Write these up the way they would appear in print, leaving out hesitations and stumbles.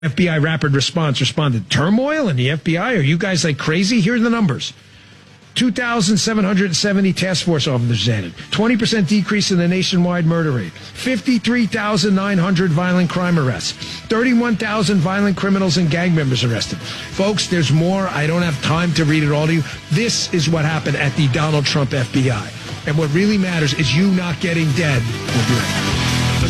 FBI rapid response responded. Turmoil in the FBI? Are you guys like crazy? Here are the numbers. 2,770 task force officers added. 20% decrease in the nationwide murder rate. 53,900 violent crime arrests. 31,000 violent criminals and gang members arrested. Folks, there's more. I don't have time to read it all to you. This is what happened at the Donald Trump FBI. And what really matters is you not getting dead. We'll be right back.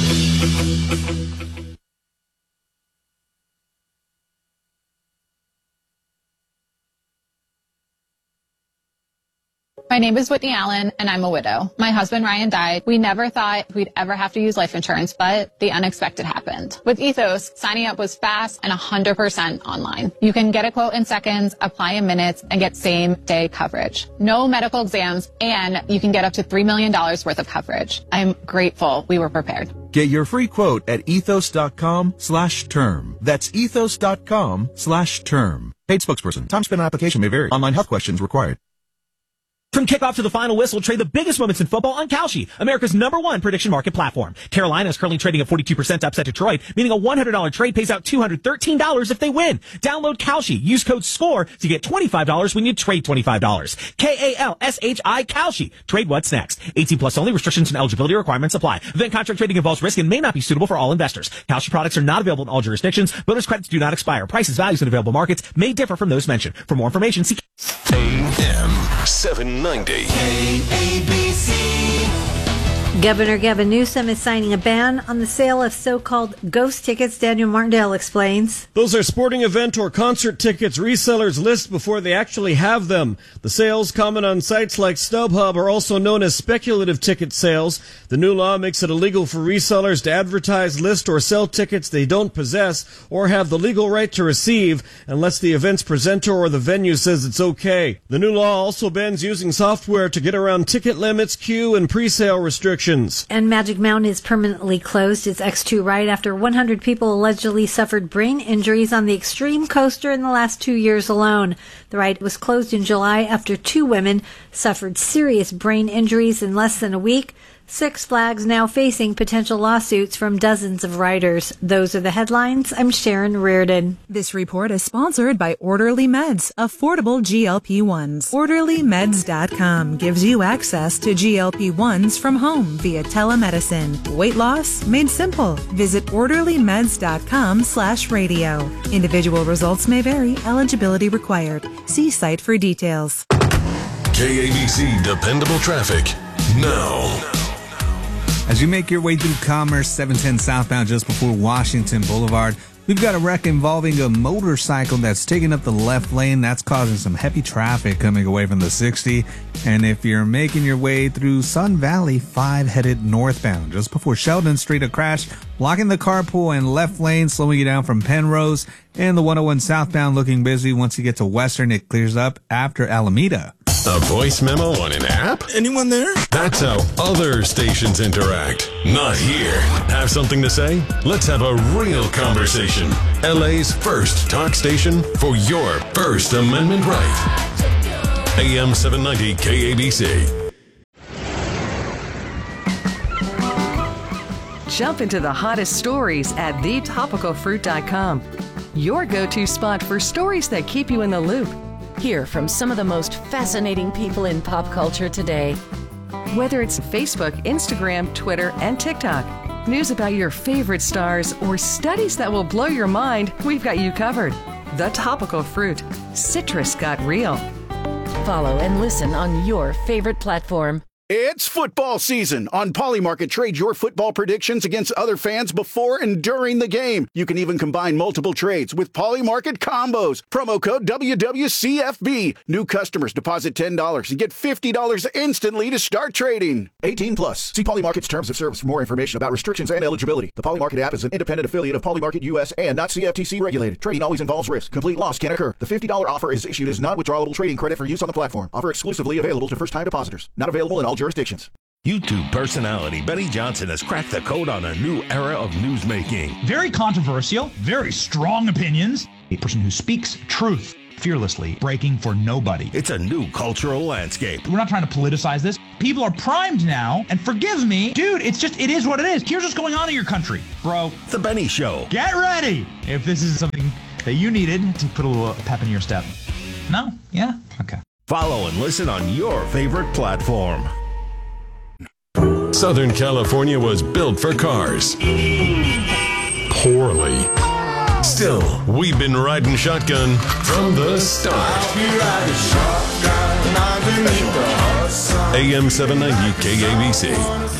My name is Whitney Allen, and I'm a widow. My husband, Ryan, died. We never thought we'd ever have to use life insurance, but the unexpected happened. With Ethos, signing up was fast and 100% online. You can get a quote in seconds, apply in minutes, and get same-day coverage. No medical exams, and you can get up to $3 million worth of coverage. I'm grateful we were prepared. Get your free quote at ethos.com/term. That's ethos.com/term. Paid spokesperson. Time spent on application may vary. Online health questions required. From kickoff to the final whistle, trade the biggest moments in football on Kalshi, America's #1 prediction market platform. Carolina is currently trading at 42% to upset Detroit, meaning a $100 trade pays out $213 if they win. Download Kalshi. Use code SCORE to get $25 when you trade $25. Kalshi, Kalshi. Trade what's next. 18 plus only. Restrictions and eligibility requirements apply. Then contract trading involves risk and may not be suitable for all investors. Kalshi products are not available in all jurisdictions. Bonus credits do not expire. Prices, values, and available markets may differ from those mentioned. For more information, see AM 790. KABC. Governor Gavin Newsom is signing a ban on the sale of so-called ghost tickets. Daniel Martindale explains. Those are sporting event or concert tickets resellers list before they actually have them. The sales common on sites like StubHub are also known as speculative ticket sales. The new law makes it illegal for resellers to advertise, list, or sell tickets they don't possess or have the legal right to receive unless the event's presenter or the venue says it's okay. The new law also bans using software to get around ticket limits, queue, and pre-sale restrictions. And Magic Mountain is permanently closed. Its X2 ride after 100 people allegedly suffered brain injuries on the Extreme Coaster in the last 2 years alone. The ride was closed in July after 2 women suffered serious brain injuries in less than a week. Six Flags now facing potential lawsuits from dozens of riders. Those are the headlines. I'm Sharon Reardon. This report is sponsored by Orderly Meds, affordable GLP-1s. OrderlyMeds.com gives you access to GLP-1s from home via telemedicine. Weight loss made simple. Visit OrderlyMeds.com/radio. Individual results may vary. Eligibility required. See site for details. KABC Dependable Traffic now. As you make your way through Commerce, 710 southbound just before Washington Boulevard, we've got a wreck involving a motorcycle that's taking up the left lane. That's causing some heavy traffic coming away from the 60. And if you're making your way through Sun Valley 5 headed northbound, just before Sheldon Street, a crash blocking the carpool and left lane, slowing you down from Penrose. And the 101 southbound looking busy. Once you get to Western, it clears up after Alameda. A voice memo on an app? Anyone there? That's how other stations interact. Not here. Have something to say? Let's have a real conversation. LA's first talk station for your First Amendment right. AM 790 KABC. Jump into the hottest stories at thetopicalfruit.com. Your go-to spot for stories that keep you in the loop. Hear from some of the most fascinating people in pop culture today. Whether it's Facebook, Instagram, Twitter, and TikTok, news about your favorite stars, or studies that will blow your mind, we've got you covered. The Topical Fruit. Citrus got real. Follow and listen on your favorite platform. It's football season. On Polymarket, trade your football predictions against other fans before and during the game. You can even combine multiple trades with Polymarket combos. Promo code WWCFB. New customers deposit $10 and get $50 instantly to start trading. 18 plus. See Polymarket's terms of service for more information about restrictions and eligibility. The Polymarket app is an independent affiliate of Polymarket US and not CFTC regulated. Trading always involves risk. Complete loss can occur. The $50 offer is issued as non-withdrawable trading credit for use on the platform. Offer exclusively available to first-time depositors. Not available in all jurisdictions. YouTube personality Benny Johnson has cracked the code on a new era of newsmaking. Very controversial, very strong opinions. A person who speaks truth fearlessly, breaking for nobody. It's a new cultural landscape. We're not trying to politicize this, People are primed now, and forgive me, dude, it is what it is. Here's what's going on in your country, bro. The Benny Show. Get ready if this is something that you needed to put a little pep in your step. No? Yeah? Okay. Follow and listen on your favorite platform. Southern California was built for cars. Poorly. Still, we've been riding shotgun from the start. AM 790 KABC.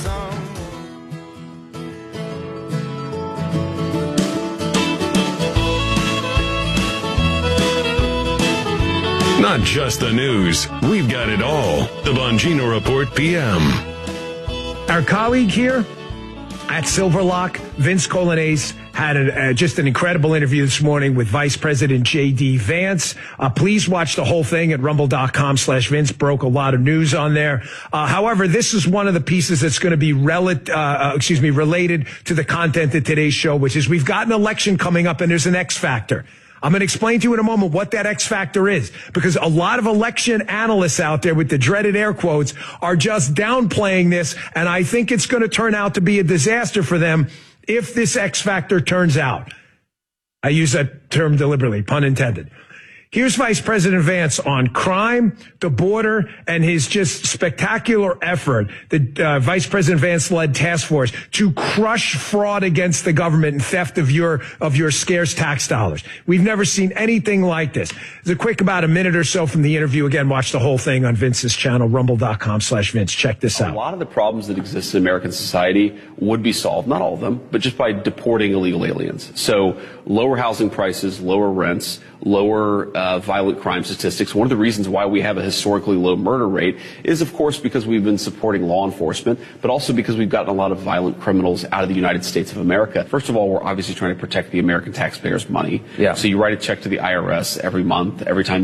Not just the news, we've got it all. The Bongino Report PM. Our colleague here at Silverlock, Vince Colanese, had just an incredible interview this morning with Vice President J.D. Vance. Please watch the whole thing at rumble.com/Vince. Broke a lot of news on there. However, this is one of the pieces that's going to be related to the content of today's show, which is we've got an election coming up and there's an X factor. I'm going to explain to you in a moment what that X factor is, because a lot of election analysts out there with the dreaded air quotes are just downplaying this, and I think it's going to turn out to be a disaster for them if this X factor turns out. I use that term deliberately, pun intended. Here's Vice President Vance on crime, the border, and his just spectacular effort, the Vice President Vance-led task force to crush fraud against the government and theft of your scarce tax dollars. We've never seen anything like this. There's a quick about a minute or so from the interview. Again, watch the whole thing on Vince's channel, rumble.com/Vince. Check this out. A lot of the problems that exist in American society would be solved, not all of them, but just by deporting illegal aliens. So lower housing prices, lower rents, lower violent crime statistics. One of the reasons why we have a historically low murder rate is, of course, because we've been supporting law enforcement, but also because we've gotten a lot of violent criminals out of the United States of America. First of all, we're obviously trying to protect the American taxpayers' money. Yeah. So you write a check to the IRS every month. Every time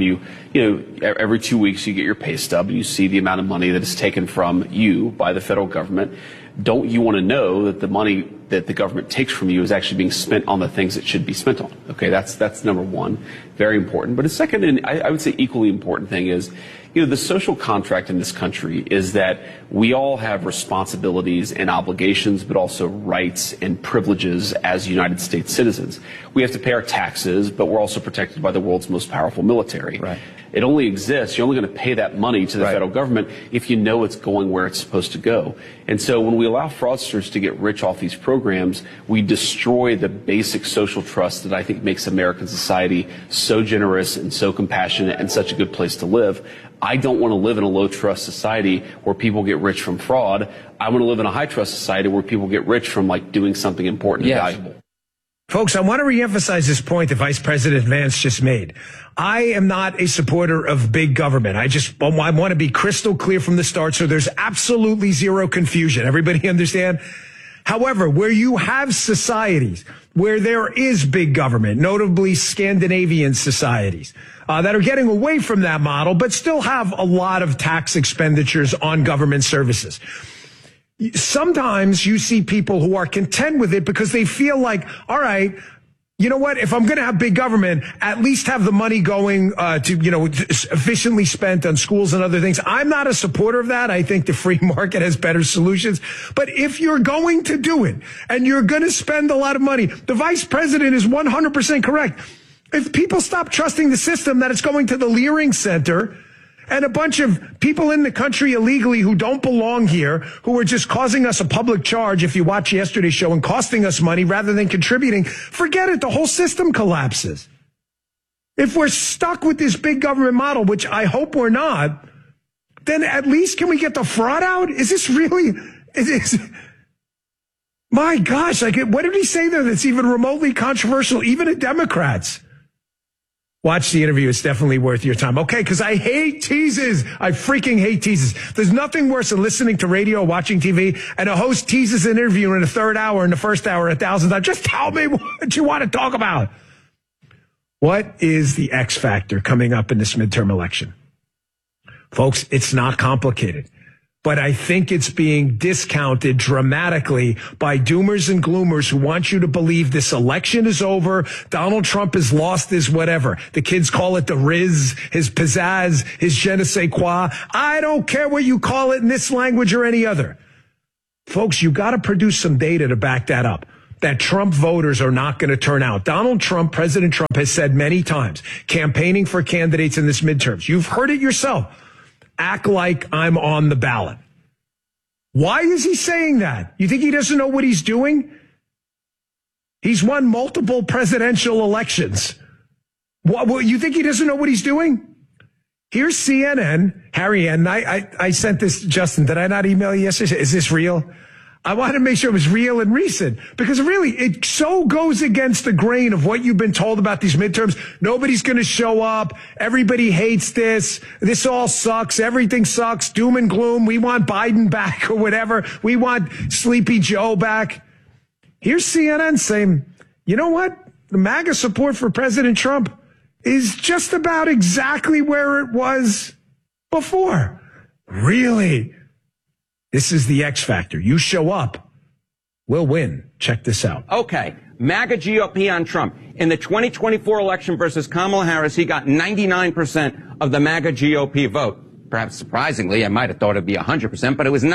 every 2 weeks you get your pay stub and you see the amount of money that is taken from you by the federal government. Don't you want to know that the money that the government takes from you is actually being spent on the things it should be spent on? Okay, that's number one. Very important. But a second, and I would say equally important thing is, the social contract in this country is that we all have responsibilities and obligations, but also rights and privileges as United States citizens. We have to pay our taxes, but we're also protected by the world's most powerful military. Right. It only exists. You're only going to pay that money to the federal government if you know it's going where it's supposed to go. And so when we allow fraudsters to get rich off these programs, we destroy the basic social trust that I think makes American society so generous and so compassionate and such a good place to live. I don't want to live in a low trust society where people get rich from fraud. I want to live in a high trust society where people get rich from doing something important and valuable. Folks, I want to reemphasize this point that Vice President Vance just made. I am not a supporter of big government. I want to be crystal clear from the start so there's absolutely zero confusion. Everybody understand? However, where you have societies where there is big government, notably Scandinavian societies, that are getting away from that model, but still have a lot of tax expenditures on government services. Sometimes you see people who are content with it because they feel like, all right, you know what? If I'm going to have big government, at least have the money going efficiently spent on schools and other things. I'm not a supporter of that. I think the free market has better solutions. But if you're going to do it and you're going to spend a lot of money, the vice president is 100% correct. If people stop trusting the system, that it's going to the Leering Center and a bunch of people in the country illegally who don't belong here, who are just causing us a public charge, if you watch yesterday's show, and costing us money rather than contributing, forget it. The whole system collapses. If we're stuck with this big government model, which I hope we're not, then at least can we get the fraud out? Is this really... My gosh, what did he say there that's even remotely controversial, even to Democrats? Watch the interview. It's definitely worth your time. Okay, because I hate teases. I freaking hate teases. There's nothing worse than listening to radio, watching TV, and a host teases an interview in the third hour, in the first hour, 1,000 times. Just tell me what you want to talk about. What is the X factor coming up in this midterm election? Folks, it's not complicated. but I think it's being discounted dramatically by doomers and gloomers who want you to believe this election is over. Donald Trump has lost his whatever. The kids call it the Riz, his pizzazz, his je ne sais quoi. I don't care what you call it in this language or any other. Folks, you got to produce some data to back that up. That Trump voters are not going to turn out. Donald Trump, President Trump, has said many times, campaigning for candidates in this midterms. You've heard it yourself. Act like I'm on the ballot. Why is he saying that? You think he doesn't know what he's doing? He's won multiple presidential elections. What, you think he doesn't know what he's doing? Here's CNN, Harry, and I sent this, Justin, did I not email you yesterday? Is this real? I wanted to make sure it was real and recent because really it so goes against the grain of what you've been told about these midterms. Nobody's going to show up. Everybody hates this. This all sucks. Everything sucks. Doom and gloom. We want Biden back or whatever. We want Sleepy Joe back. Here's CNN saying, you know what? The MAGA support for President Trump is just about exactly where it was before. Really? This is the X factor. You show up, we'll win. Check this out. Okay. MAGA GOP on Trump. In the 2024 election versus Kamala Harris, he got 99% of the MAGA GOP vote. Perhaps surprisingly, I might have thought it'd be 100%, but it was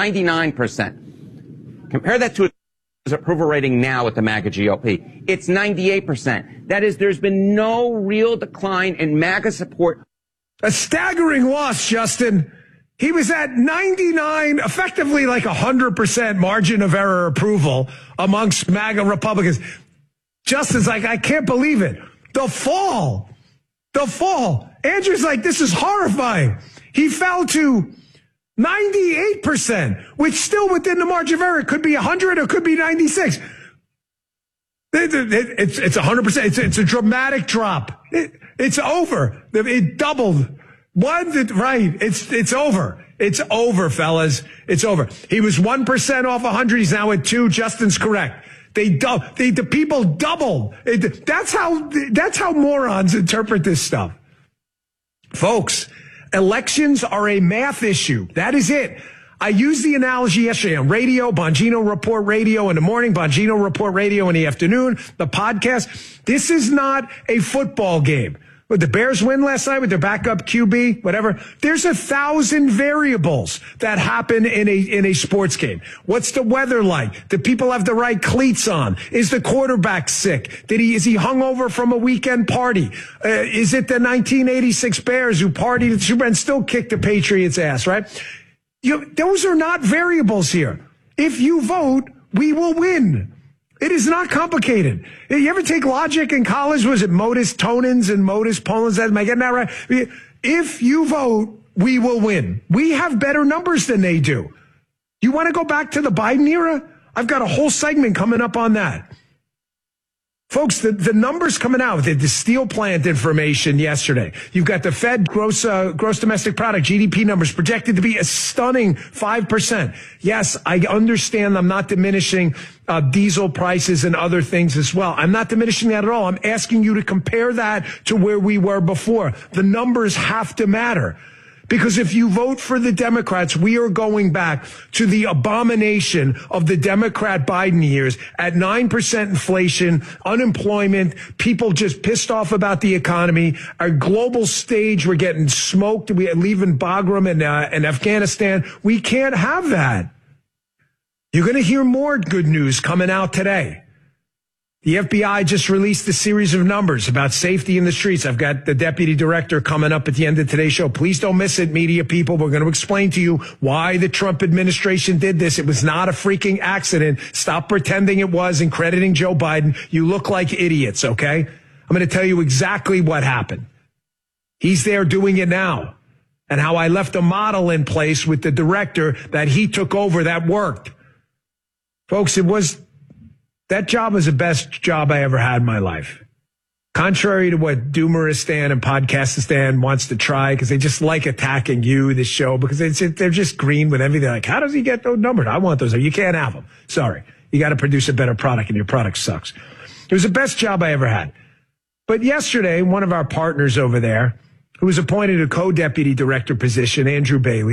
99%. Compare that to his approval rating now with the MAGA GOP. It's 98%. That is, there's been no real decline in MAGA support. A staggering loss, Justin. He was at 99, effectively like 100% margin of error approval amongst MAGA Republicans. Justin's like, I can't believe it. The fall. Andrew's like, this is horrifying. He fell to 98%, which still within the margin of error. It could be 100 or it could be 96. It's 100%. It's a dramatic drop. It's over. It doubled. Right. It's over. It's over, fellas. It's over. He was 1% off 100. He's now at 2. Justin's correct. The people doubled. That's how morons interpret this stuff. Folks, elections are a math issue. That is it. I used the analogy yesterday on radio, Bongino Report Radio in the morning, Bongino Report Radio in the afternoon, the podcast. This is not a football game. Would the Bears win last night with their backup QB, whatever? There's 1,000 variables that happen in a sports game. What's the weather like? Do people have the right cleats on? Is the quarterback sick? Is he hungover from a weekend party? Is it the 1986 Bears who partied at the Super Bowl and still kicked the Patriots' ass, right? Those are not variables here. If you vote, we will win. It is not complicated. You ever take logic in college? Was it modus tonens and modus ponens? Am I getting that right? If you vote, we will win. We have better numbers than they do. You want to go back to the Biden era? I've got a whole segment coming up on that. Folks, the numbers coming out, the steel plant information yesterday. You've got the Fed gross domestic product, GDP numbers projected to be a stunning 5%. Yes, I understand. I'm not diminishing diesel prices and other things as well. I'm not diminishing that at all. I'm asking you to compare that to where we were before. The numbers have to matter. Because if you vote for the Democrats, we are going back to the abomination of the Democrat Biden years at 9% inflation, unemployment, people just pissed off about the economy. Our global stage, we're getting smoked. We're leaving Bagram and Afghanistan. We can't have that. You're going to hear more good news coming out today. The FBI just released a series of numbers about safety in the streets. I've got the deputy director coming up at the end of today's show. Please don't miss it, media people. We're going to explain to you why the Trump administration did this. It was not a freaking accident. Stop pretending it was and crediting Joe Biden. You look like idiots, okay? I'm going to tell you exactly what happened. He's there doing it now. And how I left a model in place with the director that he took over that worked. Folks, that job was the best job I ever had in my life. Contrary to what Doomeristan and Podcastistan wants to try, because they just like attacking you, the show, because they're just green with everything. Like, how does he get those numbers? I want those. You can't have them. Sorry. You got to produce a better product, and your product sucks. It was the best job I ever had. But yesterday, one of our partners over there, who was appointed a co-deputy director position, Andrew Bailey,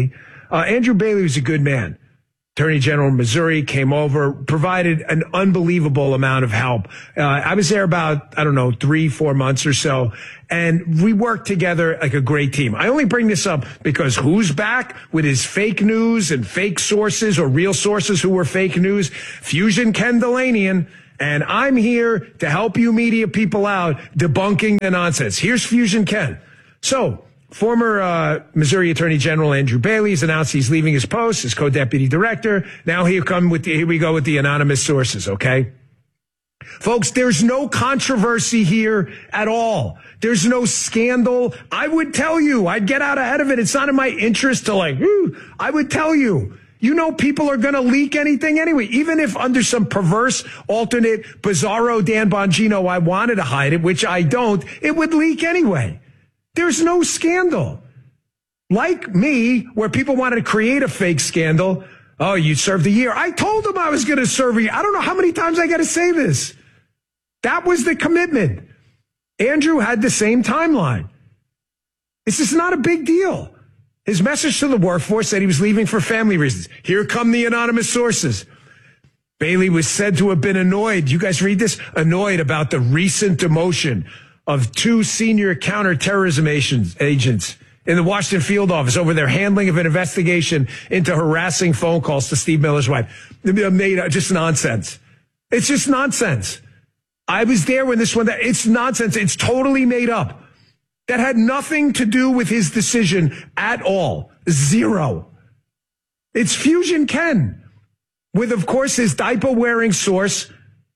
Andrew Bailey was a good man. Attorney General of Missouri came over, provided an unbelievable amount of help. I was there about, 3-4 months or so, and we worked together like a great team. I only bring this up because who's back with his fake news and fake sources or real sources who were fake news? Fusion Ken Dilanian. And I'm here to help you media people out debunking the nonsense. Here's Fusion Ken. So, former Missouri Attorney General Andrew Bailey has announced he's leaving his post as co-deputy director. Now here we go with the anonymous sources, okay? Folks, there's no controversy here at all. There's no scandal. I would tell you, I'd get out ahead of it. It's not in my interest to I would tell you. You know people are going to leak anything anyway. Even if under some perverse, alternate, bizarro Dan Bongino I wanted to hide it, which I don't, it would leak anyway. There's no scandal. Like me, where people wanted to create a fake scandal. Oh, you served a year. I told them I was going to serve a year. I don't know how many times I got to say this. That was the commitment. Andrew had the same timeline. This is not a big deal. His message to the workforce said he was leaving for family reasons. Here come the anonymous sources. Bailey was said to have been annoyed. You guys read this? Annoyed about the recent demotion of 2 senior counterterrorism agents in the Washington field office over their handling of an investigation into harassing phone calls to Steve Miller's wife. Just nonsense. It's just nonsense. I was there when it's nonsense. It's totally made up. That had nothing to do with his decision at all. Zero. It's Fusion Ken with, of course, his diaper-wearing source,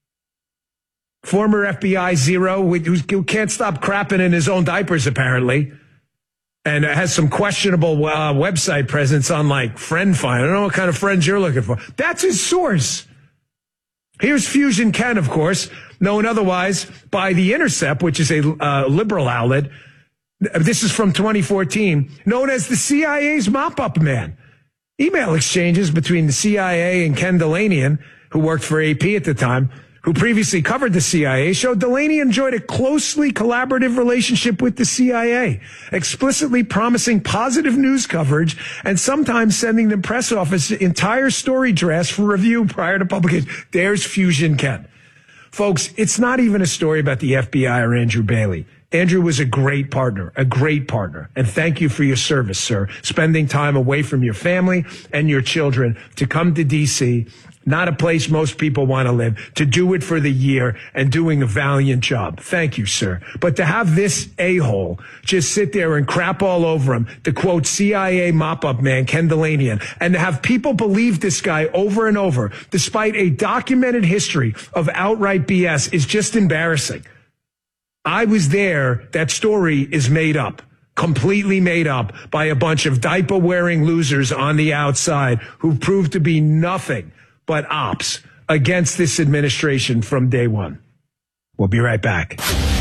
former FBI Zero, who can't stop crapping in his own diapers, apparently, and has some questionable website presence on, Friend Find. I don't know what kind of friends you're looking for. That's his source. Here's Fusion Ken, of course, known otherwise by The Intercept, which is a liberal outlet. This is from 2014, known as the CIA's mop-up man. Email exchanges between the CIA and Ken Dilanian, who worked for AP at the time, who previously covered the CIA, showed Delaney enjoyed a closely collaborative relationship with the CIA, explicitly promising positive news coverage and sometimes sending the press office entire story drafts for review prior to publication. There's Fusion Ken. Folks, it's not even a story about the FBI or Andrew Bailey. Andrew was a great partner. And thank you for your service, sir. Spending time away from your family and your children to come to D.C., not a place most people want to live, to do it for the year and doing a valiant job. Thank you, sir. But to have this a-hole just sit there and crap all over him, to quote CIA mop-up man Ken Dilanian, and to have people believe this guy over and over, despite a documented history of outright BS, is just embarrassing. I was there. That story is made up, completely made up by a bunch of diaper-wearing losers on the outside who proved to be nothing but ops against this administration from day one. We'll be right back.